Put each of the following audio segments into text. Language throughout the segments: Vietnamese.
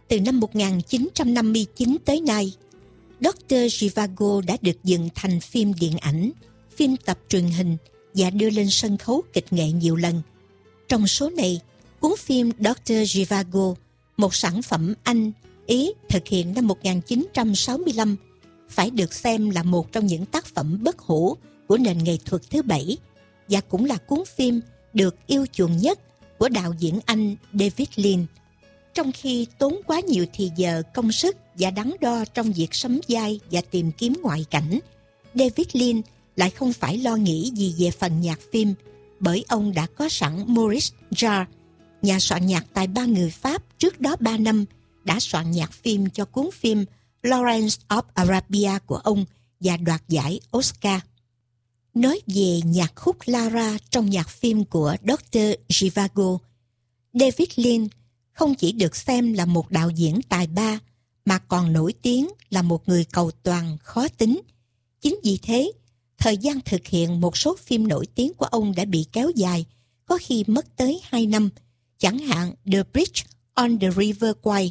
Từ năm 1959 tới nay, Dr. Zhivago đã được dựng thành phim điện ảnh, phim tập truyền hình và đưa lên sân khấu kịch nghệ nhiều lần. Trong số này, cuốn phim Dr. Zhivago, một sản phẩm Anh-Ý thực hiện năm 1965, phải được xem là một trong những tác phẩm bất hủ của nền nghệ thuật thứ bảy, và cũng là cuốn phim được yêu chuộng nhất của đạo diễn Anh David Lean. Trong khi tốn quá nhiều thì giờ, công sức và đắn đo trong việc sắm vai và tìm kiếm ngoại cảnh, David Lean lại không phải lo nghĩ gì về phần nhạc phim, bởi ông đã có sẵn Maurice Jarre, nhà soạn nhạc tài ba người Pháp trước đó 3 năm, đã soạn nhạc phim cho cuốn phim Lawrence of Arabia của ông và đoạt giải Oscar. Nói về nhạc khúc Lara trong nhạc phim của Dr. Zhivago, David Lean không chỉ được xem là một đạo diễn tài ba, mà còn nổi tiếng là một người cầu toàn, khó tính. Chính vì thế, thời gian thực hiện một số phim nổi tiếng của ông đã bị kéo dài, có khi mất tới 2 năm, chẳng hạn The Bridge on the River Kwai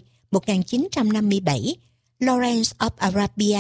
1957, Lawrence of Arabia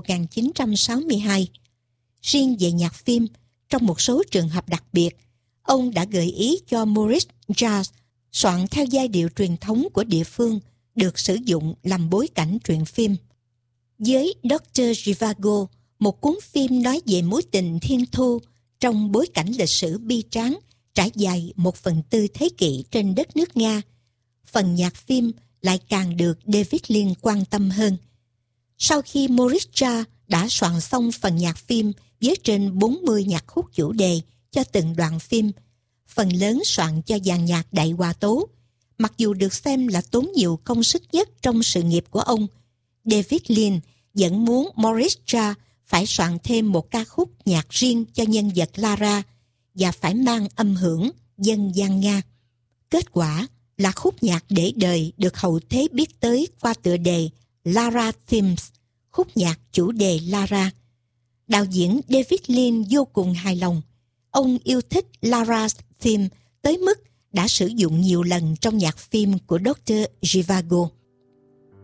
1962. Riêng về nhạc phim, trong một số trường hợp đặc biệt, ông đã gợi ý cho Maurice Jarre soạn theo giai điệu truyền thống của địa phương, được sử dụng làm bối cảnh truyện phim. Với Dr. Zhivago, một cuốn phim nói về mối tình thiên thu trong bối cảnh lịch sử bi tráng trải dài 1/4 thế kỷ trên đất nước Nga, phần nhạc phim lại càng được David Lean quan tâm hơn. Sau khi Maurice Jarre đã soạn xong phần nhạc phim với trên 40 nhạc khúc chủ đề cho từng đoạn phim, phần lớn soạn cho dàn nhạc Đại Hòa Tấu, mặc dù được xem là tốn nhiều công sức nhất trong sự nghiệp của ông, David Lean vẫn muốn Maurice Jarre phải soạn thêm một ca khúc nhạc riêng cho nhân vật Lara và phải mang âm hưởng dân gian Nga. Kết quả là khúc nhạc để đời được hậu thế biết tới qua tựa đề Lara Themes, khúc nhạc chủ đề Lara. Đạo diễn David Lean vô cùng hài lòng. Ông yêu thích Lara's Theme tới mức đã sử dụng nhiều lần trong nhạc phim của Dr. Zhivago.